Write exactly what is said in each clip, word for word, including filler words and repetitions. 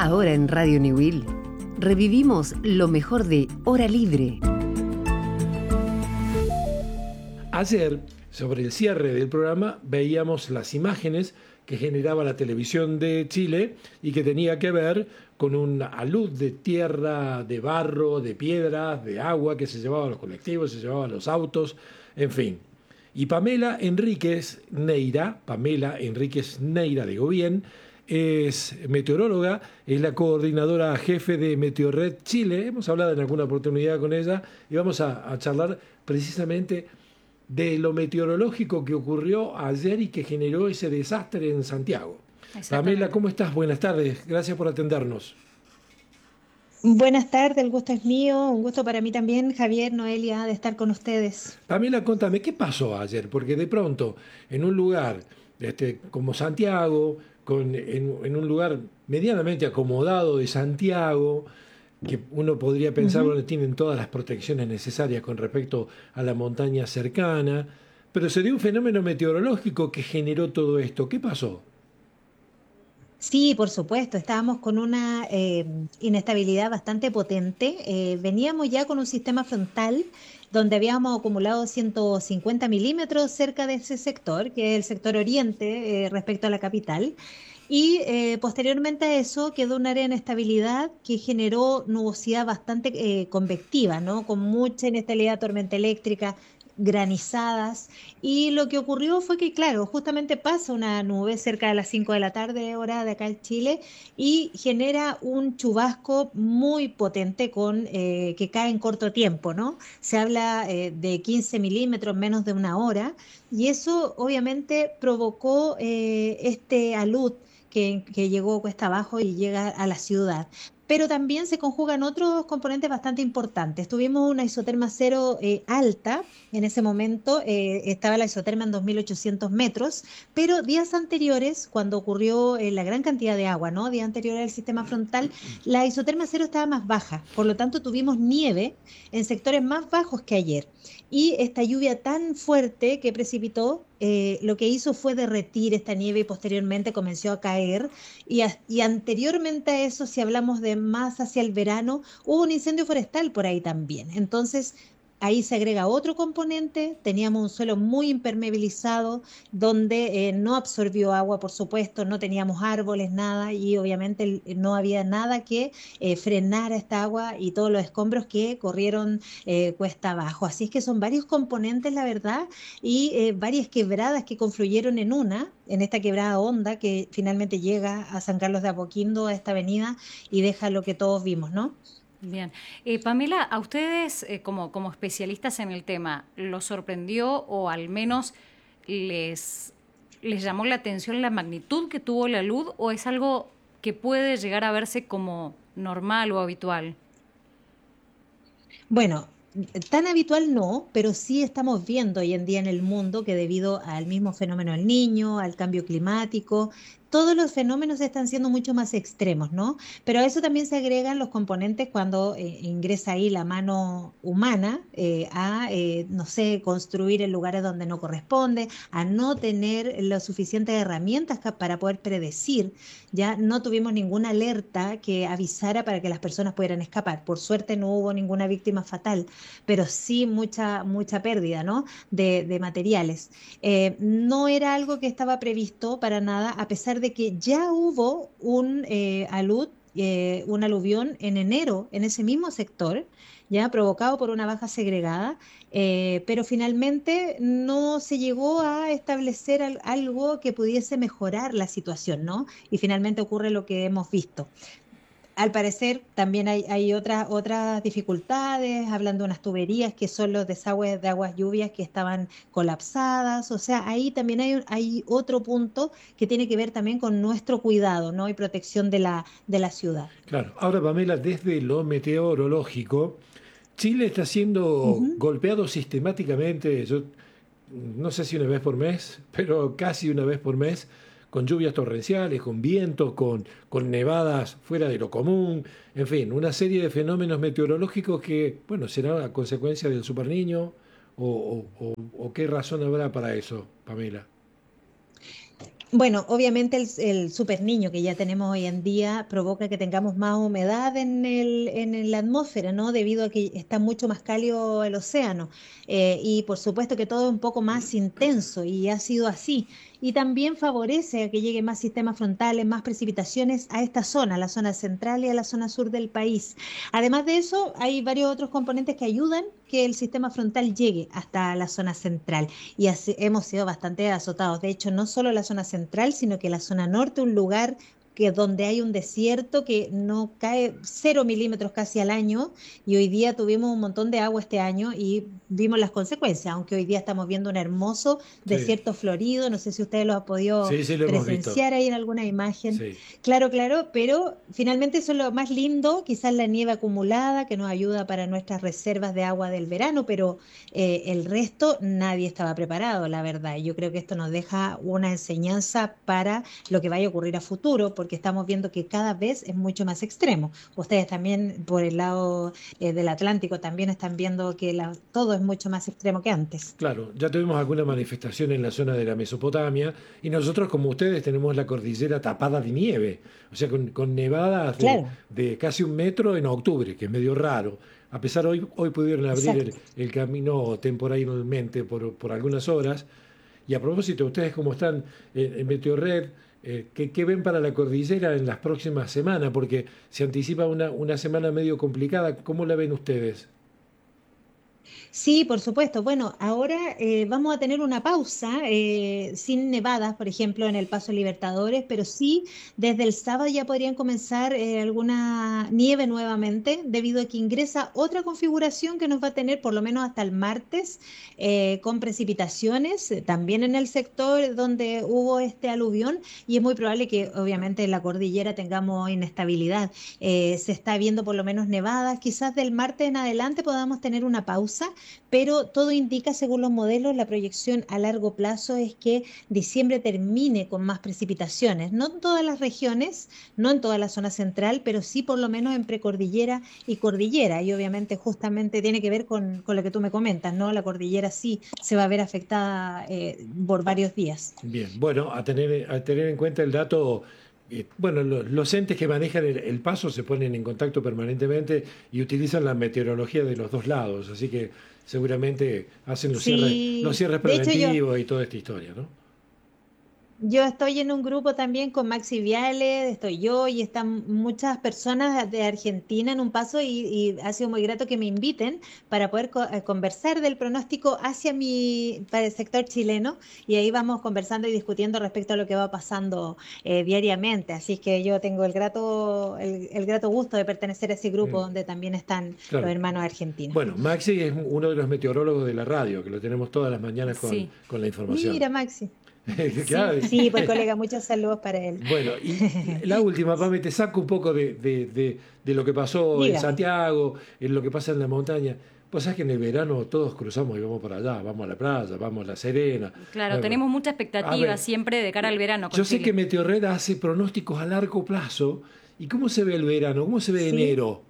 Ahora en Radio Newell revivimos lo mejor de Hora Libre. Ayer, sobre el cierre del programa, veíamos las imágenes que generaba la televisión de Chile y que tenía que ver con un alud de tierra, de barro, de piedras, de agua que se llevaba a los colectivos, se llevaba a los autos, en fin. Y Pamela Enríquez Neira, Pamela Enríquez Neira, digo bien, es meteoróloga, es la coordinadora jefe de Meteorred Chile. Hemos hablado en alguna oportunidad con ella y vamos a, a charlar precisamente de lo meteorológico que ocurrió ayer y que generó ese desastre en Santiago. Pamela, ¿cómo estás? Buenas tardes, gracias por atendernos. Buenas tardes, el gusto es mío, un gusto para mí también, Javier, Noelia, de estar con ustedes. Pamela, contame, ¿qué pasó ayer? Porque de pronto, en un lugar este, como Santiago, con, en, en un lugar medianamente acomodado de Santiago, que uno podría pensar, uh-huh. Bueno, tienen todas las protecciones necesarias con respecto a la montaña cercana, pero se dio un fenómeno meteorológico que generó todo esto. ¿Qué pasó? Sí, por supuesto, estábamos con una eh, inestabilidad bastante potente. Eh, veníamos ya con un sistema frontal donde habíamos acumulado ciento cincuenta milímetros cerca de ese sector, que es el sector oriente eh, respecto a la capital. Y eh, posteriormente a eso quedó un área de inestabilidad que generó nubosidad bastante eh, convectiva, ¿no? Con mucha inestabilidad, tormenta eléctrica, granizadas. Y lo que ocurrió fue que, claro, justamente pasa una nube cerca de las cinco de la tarde, hora de acá en Chile, y genera un chubasco muy potente con, eh, que cae en corto tiempo, ¿no? Se habla eh, de quince milímetros, menos de una hora, y eso obviamente provocó eh, este alud Que, que llegó cuesta abajo y llega a la ciudad. Pero también se conjugan otros componentes bastante importantes. Tuvimos una isoterma cero eh, alta, en ese momento eh, estaba la isoterma en dos mil ochocientos metros, pero días anteriores, cuando ocurrió eh, la gran cantidad de agua, ¿no? Días anteriores al sistema frontal, la isoterma cero estaba más baja, por lo tanto tuvimos nieve en sectores más bajos que ayer. Y esta lluvia tan fuerte que precipitó, eh, lo que hizo fue derretir esta nieve y posteriormente comenzó a caer. Y, a, y anteriormente a eso, si hablamos de más hacia el verano, hubo un incendio forestal por ahí también. Entonces, ahí se agrega otro componente, teníamos un suelo muy impermeabilizado, donde eh, no absorbió agua, por supuesto, no teníamos árboles, nada, y obviamente no había nada que eh, frenara esta agua y todos los escombros que corrieron eh, cuesta abajo. Así es que son varios componentes, la verdad, y eh, varias quebradas que confluyeron en una, en esta quebrada honda que finalmente llega a San Carlos de Apoquindo, a esta avenida, y deja lo que todos vimos, ¿no? Bien. Eh, Pamela, a ustedes eh, como, como especialistas en el tema, ¿los sorprendió o al menos les, les llamó la atención la magnitud que tuvo la luz o es algo que puede llegar a verse como normal o habitual? Bueno, tan habitual no, pero sí estamos viendo hoy en día en el mundo que debido al mismo fenómeno del Niño, al cambio climático, todos los fenómenos están siendo mucho más extremos, ¿no? Pero a eso también se agregan los componentes cuando eh, ingresa ahí la mano humana eh, a, eh, no sé, construir en lugares donde no corresponde, a no tener las suficientes herramientas para poder predecir. Ya no tuvimos ninguna alerta que avisara para que las personas pudieran escapar. Por suerte no hubo ninguna víctima fatal, pero sí mucha, mucha pérdida, ¿no? de, de materiales. Eh, no era algo que estaba previsto para nada, a pesar de que ya hubo un eh, alud, eh, un aluvión en enero en ese mismo sector, ya provocado por una baja segregada, eh, pero finalmente no se llegó a establecer al, algo que pudiese mejorar la situación, ¿no? Y finalmente ocurre lo que hemos visto. Al parecer también hay, hay otras, otras dificultades, hablan de unas tuberías que son los desagües de aguas lluvias que estaban colapsadas, o sea, ahí también hay, hay otro punto que tiene que ver también con nuestro cuidado, ¿no? Y protección de la, de la ciudad. Claro, ahora Pamela, desde lo meteorológico, Chile está siendo Uh-huh. golpeado sistemáticamente, yo no sé si una vez por mes, pero casi una vez por mes, con lluvias torrenciales, con vientos, con, con nevadas fuera de lo común, en fin, una serie de fenómenos meteorológicos que, bueno, será a consecuencia del superniño o, o, o, o qué razón habrá para eso, Pamela. Bueno, obviamente el, el super niño que ya tenemos hoy en día provoca que tengamos más humedad en el, en la atmósfera, ¿no? Debido a que está mucho más cálido el océano. Eh, y por supuesto que todo es un poco más intenso y ha sido así. Y también favorece a que lleguen más sistemas frontales, más precipitaciones a esta zona, a la zona central y a la zona sur del país. Además de eso, hay varios otros componentes que ayudan que el sistema frontal llegue hasta la zona central y así hemos sido bastante azotados. De hecho, no solo la zona central, sino que la zona norte, un lugar que donde hay un desierto que no cae cero milímetros casi al año y hoy día tuvimos un montón de agua este año y vimos las consecuencias, aunque hoy día estamos viendo un hermoso Sí, desierto florido, no sé si ustedes lo han podido sí, sí, lo hemos visto. presenciar ahí en alguna imagen. Sí. Claro, claro, pero finalmente eso es lo más lindo, quizás la nieve acumulada que nos ayuda para nuestras reservas de agua del verano, pero eh, el resto nadie estaba preparado, la verdad. Yo creo que esto nos deja una enseñanza para lo que vaya a ocurrir a futuro, porque estamos viendo que cada vez es mucho más extremo. Ustedes también por el lado eh, del Atlántico también están viendo que la- todo es mucho más extremo que antes. Claro, ya tuvimos alguna manifestación en la zona de la Mesopotamia y nosotros, como ustedes, tenemos la cordillera tapada de nieve, o sea, con, con nevadas de, Claro, de casi un metro en octubre, que es medio raro. A pesar hoy, hoy pudieron abrir el, exacto. el camino temporalmente por, por algunas horas. Y a propósito, ustedes como están en, en Meteorred, eh, ¿qué, qué ven para la cordillera en las próximas semanas? Porque se anticipa una, una semana medio complicada. ¿Cómo la ven ustedes? Sí, por supuesto. Bueno, ahora eh, vamos a tener una pausa eh, sin nevadas, por ejemplo, en el Paso Libertadores, pero sí, desde el sábado ya podrían comenzar eh, alguna nieve nuevamente, debido a que ingresa otra configuración que nos va a tener por lo menos hasta el martes, eh, con precipitaciones, eh, también en el sector donde hubo este aluvión, y es muy probable que obviamente en la cordillera tengamos inestabilidad. Eh, se está viendo por lo menos nevadas, quizás del martes en adelante podamos tener una pausa, pero todo indica, según los modelos, la proyección a largo plazo es que diciembre termine con más precipitaciones. No en todas las regiones, no en toda la zona central, pero sí por lo menos en precordillera y cordillera. Y obviamente justamente tiene que ver con, con lo que tú me comentas, ¿no? La cordillera sí se va a ver afectada eh, por varios días. Bien, bueno, a tener, a tener en cuenta el dato, eh, bueno, lo- los entes que manejan el, el paso se ponen en contacto permanentemente y utilizan la meteorología de los dos lados, así que seguramente hacen los cierres, los Sí, cierres de hecho yo, preventivos y toda esta historia, ¿no? Yo estoy en un grupo también con Maxi Viale, estoy yo y están muchas personas de Argentina en un paso y, y ha sido muy grato que me inviten para poder co- eh, conversar del pronóstico hacia mi, para el sector chileno y ahí vamos conversando y discutiendo respecto a lo que va pasando eh, diariamente. Así es que yo tengo el grato, el, el grato gusto de pertenecer a ese grupo Mm, donde también están los claro. hermanos argentinos. Bueno, Maxi es uno de los meteorólogos de la radio, que lo tenemos todas las mañanas con, Sí, con la información. Mira, Maxi. sí. Claro. Sí, pues colega, muchos saludos para él. Bueno, y la última, Pame, te saco un poco de, de- de- de lo que pasó en Dígame. Santiago, en lo que pasa en la montaña. Pues sabes que en el verano todos cruzamos y vamos para allá, vamos a la playa, vamos a La Serena. Claro, Bueno, tenemos mucha a expectativa ver, siempre de cara al verano con yo sé que Chile. Meteorred hace pronósticos a largo plazo. ¿Y cómo se ve el verano? ¿Cómo se ve Sí. enero?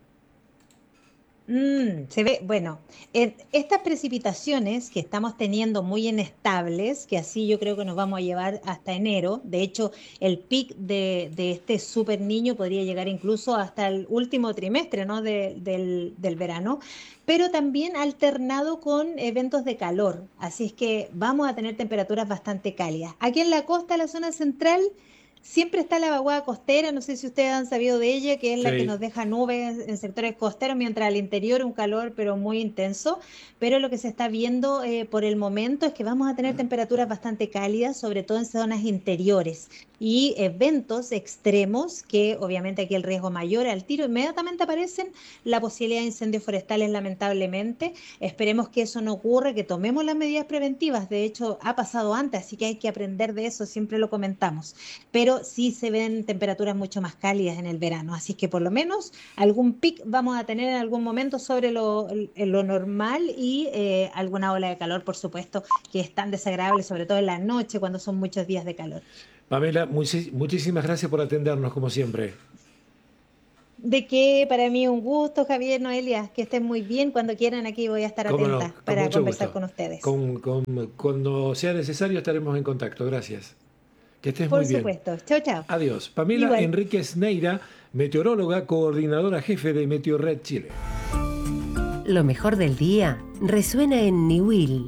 Mm, se ve, bueno, eh, estas precipitaciones que estamos teniendo muy inestables, que así yo creo que nos vamos a llevar hasta enero, de hecho el pic de, de este super niño podría llegar incluso hasta el último trimestre, ¿no? de- del, del verano, pero también alternado con eventos de calor, así es que vamos a tener temperaturas bastante cálidas. Aquí en la costa, la zona central, siempre está la vaguada costera, no sé si ustedes han sabido de ella, que es la que nos Sí. deja nubes en sectores costeros, mientras al interior un calor pero muy intenso. Pero lo que se está viendo eh, por el momento es que vamos a tener temperaturas bastante cálidas, sobre todo en zonas interiores, y eventos extremos que obviamente aquí el riesgo mayor al tiro inmediatamente aparecen, la posibilidad de incendios forestales lamentablemente. Esperemos que eso no ocurra, que tomemos las medidas preventivas. De hecho, ha pasado antes, así que hay que aprender de eso, siempre lo comentamos, pero sí se ven temperaturas mucho más cálidas en el verano, así que por lo menos algún pic vamos a tener en algún momento sobre lo, lo normal y eh, alguna ola de calor, por supuesto, que es tan desagradable, sobre todo en la noche cuando son muchos días de calor. Pamela, muchis- muchísimas gracias por atendernos, como siempre. De que para mí un gusto, Javier, Noelia, que estén muy bien. Cuando quieran aquí voy a estar Cómo no, atenta con para mucho conversar gusto. con ustedes. Con, con- cuando sea necesario estaremos en contacto. Gracias. Que estés Por muy bien. Por supuesto. Chao, chao. Adiós. Pamela Igual. Enríquez Neira, meteoróloga, coordinadora jefe de Meteorred Chile. Lo mejor del día resuena en Niwil.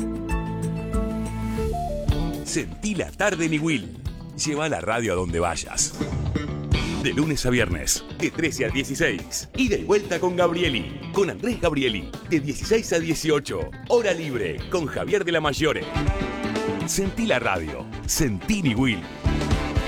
Sentí la tarde Niwil. Lleva la radio a donde vayas. De lunes a viernes, de trece a dieciséis. Ida y vuelta con Gabrieli. Con Andrés Gabrieli. De dieciséis a dieciocho. Hora libre con Javier de la Mayore. Sentí la radio. Sentí Niwil.